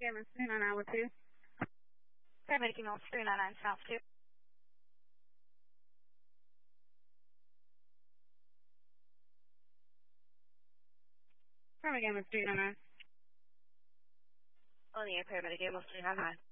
ambulance 39912. Paramedic ambulance 399 South 2. Paramedic ambulance 399. On the air, paramedic ambulance 399.